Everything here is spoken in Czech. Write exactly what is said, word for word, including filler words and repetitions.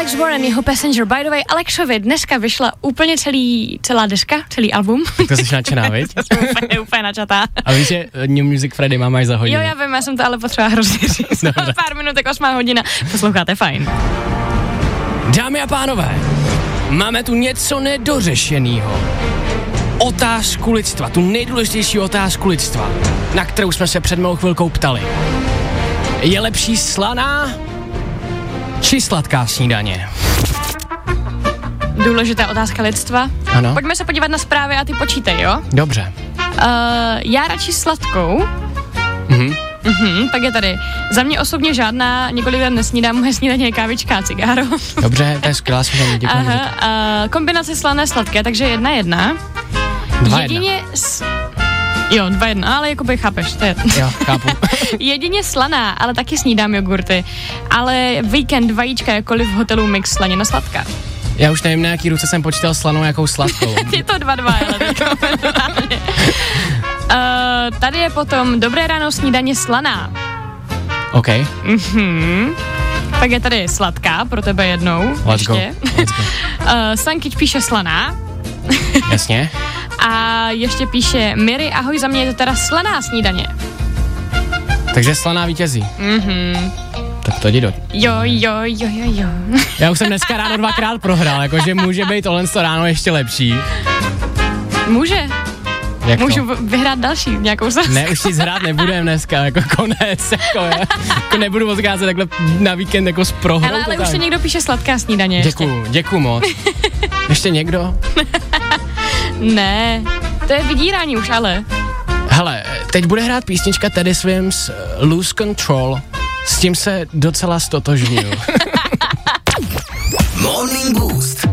Alex Warren, jeho Passenger. By the way, Alexovi dneska vyšla úplně celý, celá deska, celý album. Tak to jsi nadšená, viď? To jsem úplně, úplně načatá. A víš, že New Music Friday mám až za hodinu. Jo, já vím, já jsem to ale potřeba hrozně říct. Pár minutek, osmá hodina. Posloucháte, fajn. Dámy a pánové, máme tu něco nedořešenýho. Otázku lidstva, tu nejdůležitější otázku lidstva, na kterou jsme se před malou chvilkou ptali. Je lepší slaná či sladká snídaně? Důležitá otázka lidstva. Ano. Pojďme se podívat na zprávy a ty počítej, jo? Dobře. Uh, já radši sladkou. Mhm. Mhm, pak je tady. Za mě osobně žádná, několik let nesnídám, moje snídaně je kávička a cigáro. Dobře, to je skvělá snídaně, děkuji. Aha, uh, kombinace slané sladké, takže jedna jedna. Dva Jedině jedna. S... Jo, dva jedna, ale jakoby chápeš, to je... Jo, chápu. Jedině slaná, ale taky snídám jogurty. Ale víkend vajíčka, jakkoliv v hotelu mix slanina sladká. Já už nevím, na jaký ruce jsem počítal slanou, jakou sladkou. Je to dva dva, ale teďko momentálně. Uh, tady je potom dobré ráno snídaně slaná. OK. Mhm. Pak je tady sladká, pro tebe jednou. Let's ještě. go. Let's go. Uh, Sankyč píše slaná. Jasně. A ještě píše Miri, ahoj, za mě je to teda slaná snídaně. Takže slaná vítězí. Mhm. Tak to jdi do... Jo, jo, jo, jo, jo. Já už jsem dneska ráno dvakrát prohrál, jakože může být tohle ráno ještě lepší. Může. Jak Můžu to? vyhrát další nějakou sázku. Ne, už nic hrát nebudem dneska, jako konec, jako, jako nebudu odcházet takhle na víkend jako s prohrou. Hele, ale to už se tak. někdo píše sladká snídaně. Děkuju, děkuju moc. Ještě někdo? Ne, to je vydírání už, ale. Hele, teď bude hrát písnička Teddy Swims Lose Control. S tím se docela stotožňuju. Morning Boost